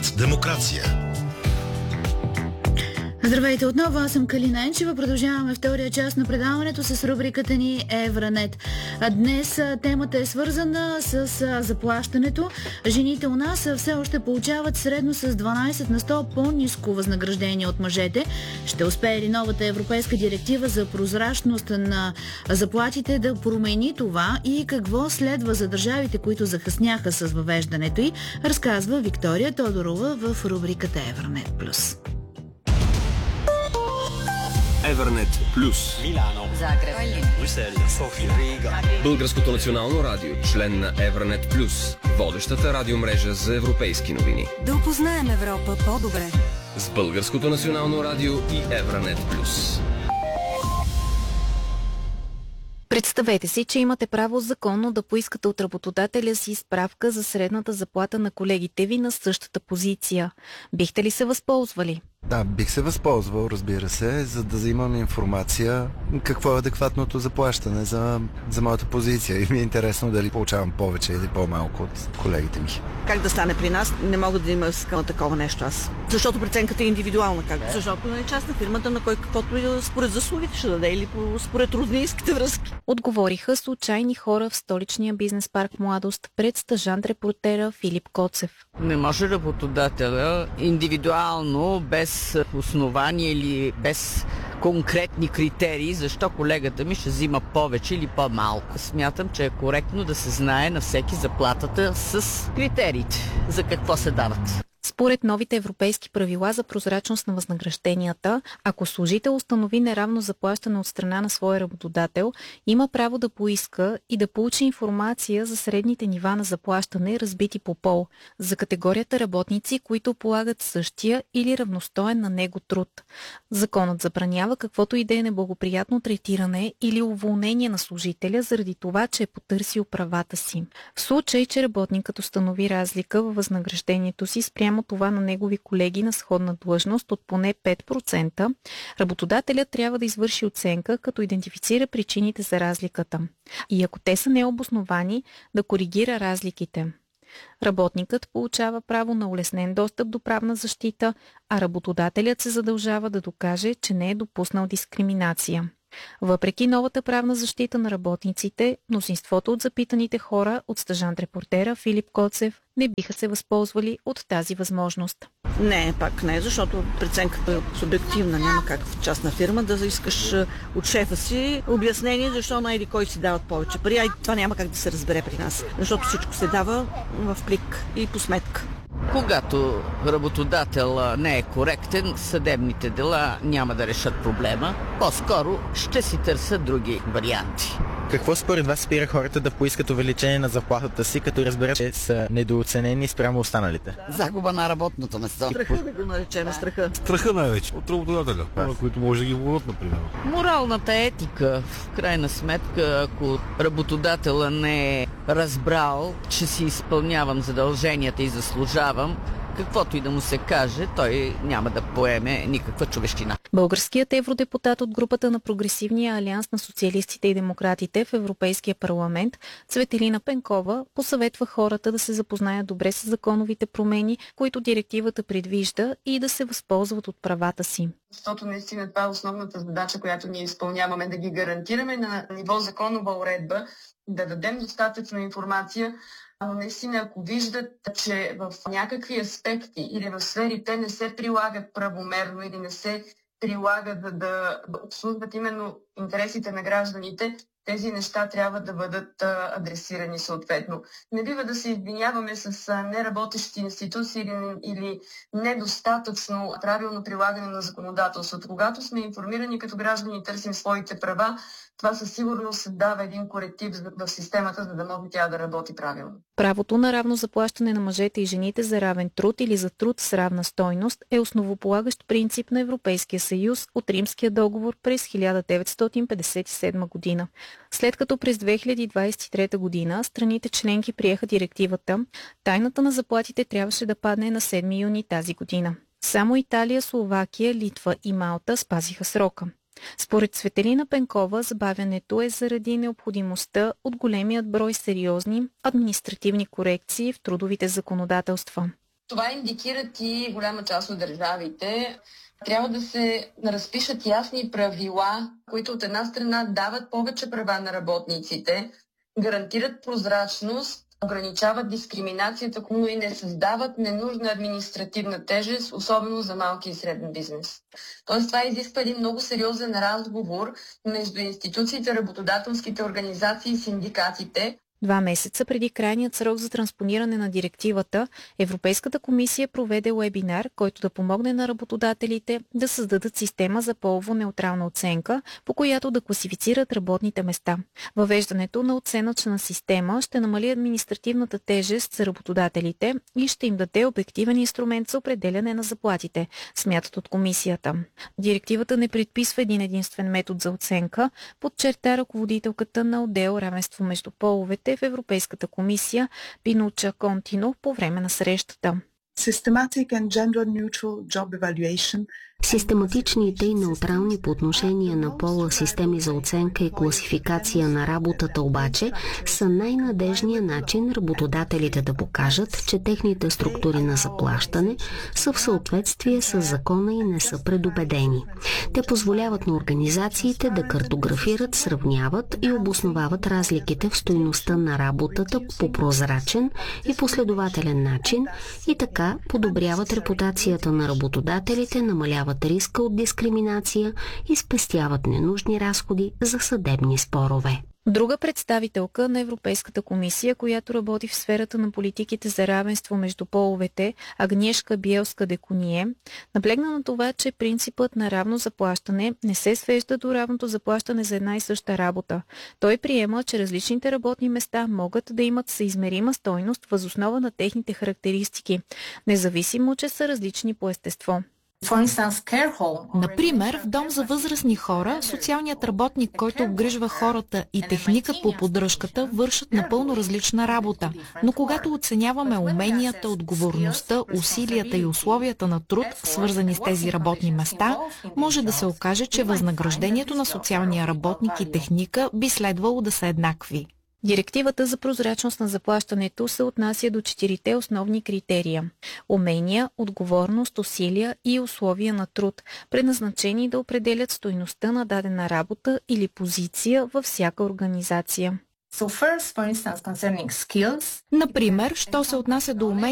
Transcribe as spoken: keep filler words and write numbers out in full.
Старт демокрация. Здравейте отново, аз съм Калина Енчева. Продължаваме втория част на предаването с рубриката ни Евранет. Днес темата е свързана с заплащането. Жените у нас все още получават средно с дванайсет на сто по-ниско възнаграждение от мъжете. Ще успее ли новата европейска директива за прозрачност на заплатите да промени това и какво следва за държавите, които закъсняха с въвеждането й, разказва Виктория Тодорова в рубриката Евранет Плюс. Евранет Плюс. Милано, Загреб, Брюксел, София, Рига. Българското национално радио, член на Евранет Плюс, водещата радиомрежа за европейски новини. да опознаем Европа по-добре. С Българското национално радио и Евранет Плюс. Представете си, че имате право законно да поискате от работодателя си справка за средната заплата на колегите ви на същата позиция. Бихте ли се възползвали? Да, бих се възползвал, разбира се, за да имам информация какво е адекватното заплащане за, за моята позиция. И ми е интересно дали получавам повече или по-малко от колегите ми. Как да стане при нас? Не мога да има скъна такова нещо аз. Защото преценката е индивидуална. Как? Защото не е частна фирмата, на кой каквото и според заслугите ще даде или според роднинските връзки. Отговориха случайни хора в столичния бизнес парк Младост пред стажант-репортера Филип Коцев. Не може работодателя индивидуално, без основание или без конкретни критерии, защо колегата ми ще взима повече или по-малко. Смятам, че е коректно да се знае на всеки заплатата с критериите, за какво се дават. Според новите европейски правила за прозрачност на възнагражденията, ако служител установи неравно заплащане от страна на своя работодател, има право да поиска и да получи информация за средните нива на заплащане, разбити по пол, за категорията работници, които полагат същия или равностоен на него труд. Законът забранява каквото и да е неблагоприятно третиране или уволнение на служителя заради това, че е потърсил правата си. В случай, че работникът установи разлика във възнаграждението си спрямо това на негови колеги на сходна длъжност от поне пет процента, работодателят трябва да извърши оценка, като идентифицира причините за разликата. И ако те са необосновани, да коригира разликите. Работникът получава право на улеснен достъп до правна защита, а работодателят се задължава да докаже, че не е допуснал дискриминация. Въпреки новата правна защита на работниците, мнозинството от запитаните хора от стажант-репортера Филип Коцев не биха се възползвали от тази възможност. Не, пак не, защото преценката е субективна. Няма как в частна фирма да искаш от шефа си обяснение, защо на еди кой си дават повече пари. А и това няма как да се разбере при нас, защото всичко се дава в плик и по сметка. Когато работодател не е коректен, съдебните дела няма да решат проблема. По-скоро ще си търсят други варианти. Какво според вас спира хората да поискат увеличение на заплатата си, като разберат, че са недооценени спрямо останалите? Загуба на работното место. Страха да го наречем, страха. Страха най-вече от работодателя, хора, които може да ги вълнат, например. Моралната етика, в крайна сметка, ако работодателя не е разбрал, че си изпълнявам задълженията и заслужавам, каквото и да му се каже, той няма да поеме никаква човещина. Българският евродепутат от групата на Прогресивния алианс на социалистите и демократите в Европейския парламент Цветелина Пенкова посъветва хората да се запознаят добре с законовите промени, които директивата предвижда, и да се възползват от правата си. Защото наистина това е основната задача, която ние изпълняваме, да ги гарантираме на ниво законова уредба, да дадем достатъчно информация. Но наистина, ако виждат, че в някакви аспекти или в сфери те не се прилагат правомерно или не се прилагат да, да обслужват именно интересите на гражданите, тези неща трябва да бъдат а, адресирани съответно. Не бива да се извиняваме с а, неработещи институции или, или недостатъчно правилно прилагане на законодателството. Когато сме информирани като граждани и търсим своите права, това със сигурност дава един коректив в системата, за да може тя да работи правилно. Правото на равно заплащане на мъжете и жените за равен труд или за труд с равна стойност е основополагащ принцип на Европейския съюз от Римския договор през хиляда деветстотин петдесет и седма година. След като през две хиляди двадесет и трета година страните членки приеха директивата, тайната на заплатите трябваше да падне на седми юни тази година. Само Италия, Словакия, Литва и Малта спазиха срока. Според Цветелина Пенкова, забавянето е заради необходимостта от големият брой сериозни административни корекции в трудовите законодателства. Това индикират и голяма част от държавите. Трябва да се разпишат ясни правила, които от една страна дават повече права на работниците, гарантират прозрачност, ограничават дискриминацията, но и не създават ненужна административна тежест, особено за малки и среден бизнес. Тоест това изисква един много сериозен разговор между институциите, работодателските организации и синдикатите. Два месеца преди крайният срок за транспониране на директивата, Европейската комисия проведе уебинар, който да помогне на работодателите да създадат система за полово-неутрална оценка, по която да класифицират работните места. Въвеждането на оценъчна система ще намали административната тежест за работодателите и ще им даде обективен инструмент за определяне на заплатите, смятат от комисията. Директивата не предписва един единствен метод за оценка, подчерта ръководителката на отдел равенство между половете в Европейската комисия Пинуча Контино по време на срещата. Систематичните и неутрални по отношение на пола системи за оценка и класификация на работата обаче са най-надежният начин работодателите да покажат, че техните структури на заплащане са в съответствие с закона и не са предубедени. Те позволяват на организациите да картографират, сравняват и обосновават разликите в стойността на работата по прозрачен и последователен начин и така подобряват репутацията на работодателите, намаляват риска от дискриминация и спестяват ненужни разходи за съдебни спорове. Друга представителка на Европейската комисия, която работи в сферата на политиките за равенство между половете, Агнешка Биелска-Деконие, наблегна на това, че принципът на равно заплащане не се свежда до равното заплащане за една и съща работа. Той приема, че различните работни места могат да имат съизмерима стойност въз основа на техните характеристики, независимо, че са различни по естество. Например, в дом за възрастни хора, социалният работник, който обгрижва хората и техника по поддръжката вършат напълно различна работа. Но когато оценяваме уменията, отговорността, усилията и условията на труд, свързани с тези работни места, може да се окаже, че възнаграждението на социалния работник и техника би следвало да са еднакви. Директивата за прозрачност на заплащането се отнася до четирите основни критерия – умения, отговорност, усилия и условия на труд, предназначени да определят стойността на дадена работа или позиция във всяка организация. Например, що се отнася до умения,